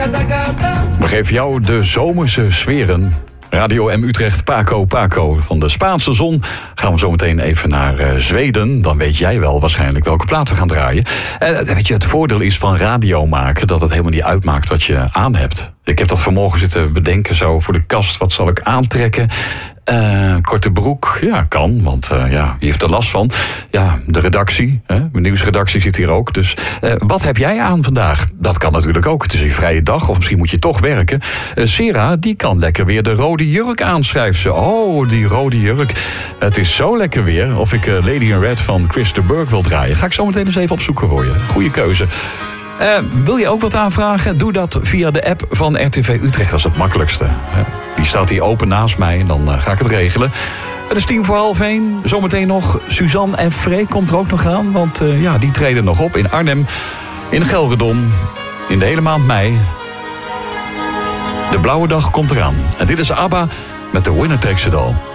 We geven jou de zomerse sferen. Radio M Utrecht, Paco. Van de Spaanse zon gaan we zo meteen even naar Zweden. Dan weet jij wel waarschijnlijk welke plaat we gaan draaien. Weet je, het voordeel is van radio maken dat het helemaal niet uitmaakt wat je aan hebt. Ik heb dat vanmorgen zitten bedenken zo voor de kast. Wat zal ik aantrekken? Korte broek, ja, kan, want wie heeft er last van? Ja, de redactie, mijn nieuwsredactie zit hier ook. Dus wat heb jij aan vandaag? Dat kan natuurlijk ook. Het is een vrije dag, of misschien moet je toch werken. Sera, die kan lekker weer de rode jurk aanschrijven ze. Oh, die rode jurk. Het is zo lekker weer. Of ik Lady in Red van Chris de Burgh wil draaien. Ga ik zo meteen eens even opzoeken voor je. Goeie keuze. Wil je ook wat aanvragen? Doe dat via de app van RTV Utrecht. Dat is het makkelijkste. Die staat hier open naast mij en dan ga ik het regelen. Het is 1:10. Zometeen nog Suzanne en Freek komt er ook nog aan. Want die treden nog op in Arnhem, in Gelredom, in de hele maand mei. De blauwe dag komt eraan. En dit is ABBA met The Winner Takes It All.